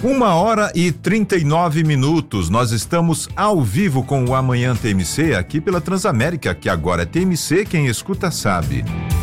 1h39. Nós estamos ao vivo com o Amanhã TMC aqui pela Transamérica, que agora é TMC, quem escuta sabe.